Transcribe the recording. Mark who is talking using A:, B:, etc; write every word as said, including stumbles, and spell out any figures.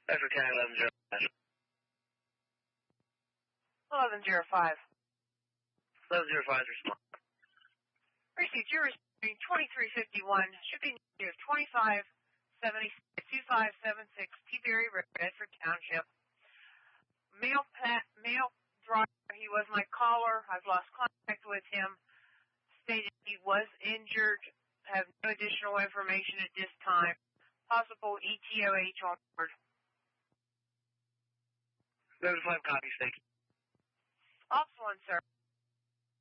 A: Bedford County eleven zero five.
B: eleven zero five.
A: eleven zero five, respond.
B: Received, you're receiving twenty-three fifty-one, shipping of twenty-five seventy-six, two five seven six, T-Berry Road, Bedford Township. Male, pat, male driver, he was my caller. I've lost contact with him. Stated he was injured. Have no additional information at this time. Possible E T O H on board.
A: eleven five, copy, thank you.
B: Ops one, sir.